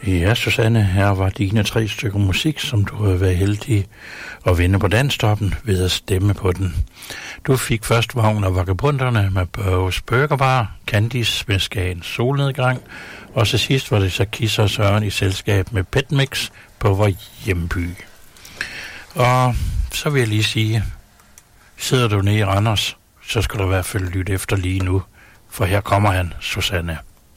Ja, Susanne, her var dine 3 stykker musik, som du har været heldig at vinde på Danstoppen ved at stemme på den. Du fik først Vagn og Vagabunderne med Børges Burgerbar, Candice med Skagens Solnedgang, og til sidst var det så Kisser og Søren i selskab med Petmix på vores hjemby. Og så vil jeg lige sige, sidder du nede i Randers, så skal du i hvert fald lytte efter lige nu, for her kommer han, Susanne.